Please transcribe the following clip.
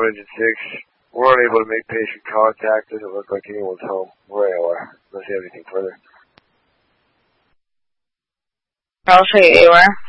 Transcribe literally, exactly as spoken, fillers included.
one engine six. We're unable to make patient contact. Doesn't look like anyone's home. We're A O R. Unless you have anything further. I'll show you A O R.